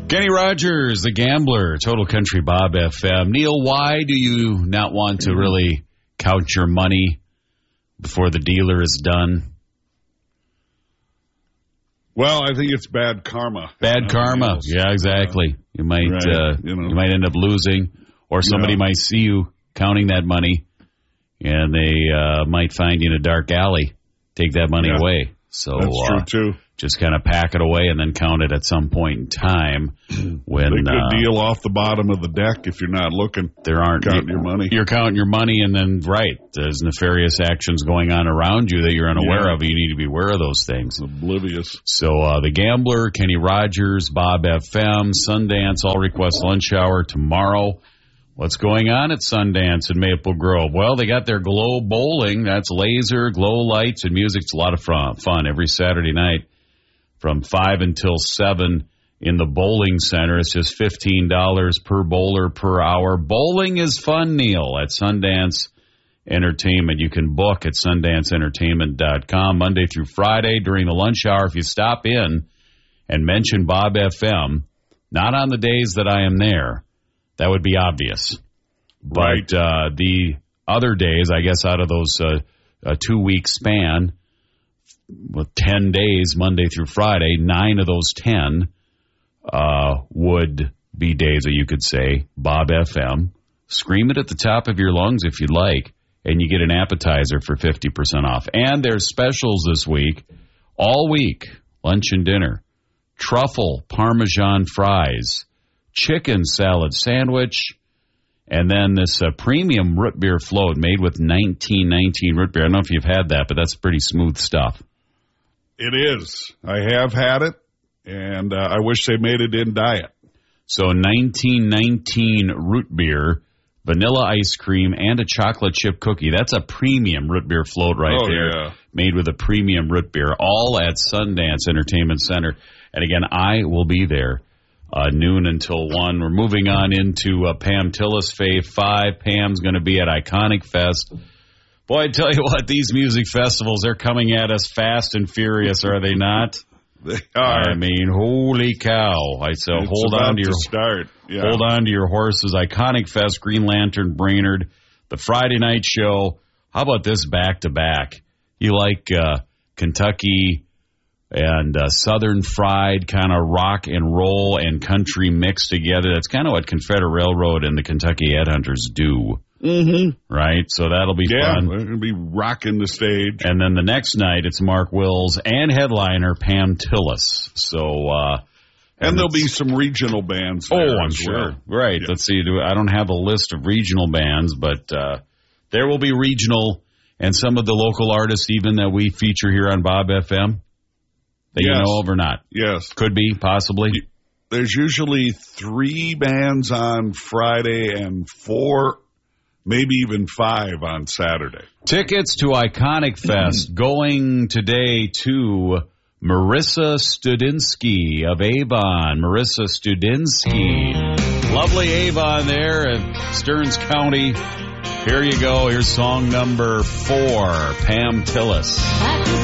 Kenny Rogers, the Gambler, Total Country Bob FM. Neil, why do you not want to really count your money before the dealer is done? Well, I think it's bad karma. Bad karma. Yeah, exactly. You might you might end up losing, or somebody might see you counting that money, and they might find you in a dark alley, take that money away. So that's true, too. Just kind of pack it away and then count it at some point in time. When they could deal off the bottom of the deck if you're not looking. There aren't counting your money. You're counting your money, and then there's nefarious actions going on around you that you're unaware of. You need to be aware of those things. Oblivious. So the Gambler, Kenny Rogers, Bob FM, Sundance, All Request Lunch Hour tomorrow. What's going on at Sundance in Maple Grove? Well, they got their Glow Bowling. That's laser, glow lights, and music. It's a lot of fun every Saturday night from 5 until 7 in the bowling center. It's just $15 per bowler per hour. Bowling is fun, Neil, at Sundance Entertainment. You can book at sundanceentertainment.com Monday through Friday during the lunch hour. If you stop in and mention Bob FM, not on the days that I am there, that would be obvious. But the other days, I guess out of those 2-week span, with 10 days, Monday through Friday, 9 of those 10 would be days that you could say, Bob FM, scream it at the top of your lungs if you'd like, and you get an appetizer for 50% off. And there's specials this week, all week, lunch and dinner, truffle Parmesan fries, chicken salad sandwich, and then this premium root beer float made with 1919 root beer. I don't know if you've had that, but that's pretty smooth stuff. It is. I have had it, and I wish they made it in diet. So 1919 root beer, vanilla ice cream, and a chocolate chip cookie. That's a premium root beer float there, made with a premium root beer, all at Sundance Entertainment Center. And again, I will be there noon until 1. We're moving on into Pam Tillis Fave 5. Pam's going to be at Iconic Fest. Boy, I tell you what, these music festivals, they're coming at us fast and furious, are they not? They are. I mean, holy cow. Hold on to your horses. Iconic Fest, Green Lantern, Brainerd, the Friday night show. How about this back-to-back? You like Kentucky and Southern fried kind of rock and roll and country mixed together. That's kind of what Confederate Railroad and the Kentucky Headhunters do. Mm-hmm. Right? So that'll be fun. We're going to be rocking the stage. And then the next night, it's Mark Wills and headliner Pam Tillis. So, and there'll be some regional bands there. Oh, I'm sure. Right. Yeah. Let's see. I don't have a list of regional bands, but there will be regional and some of the local artists even that we feature here on Bob FM that you know of or not. Yes. Could be, possibly. There's usually 3 bands on Friday and 4, maybe even 5 on Saturday. Tickets to Iconic Fest going today to Marissa Studinsky of Avon. Marissa Studinsky. Lovely Avon there in Stearns County. Here you go. Here's song number 4, Pam Tillis.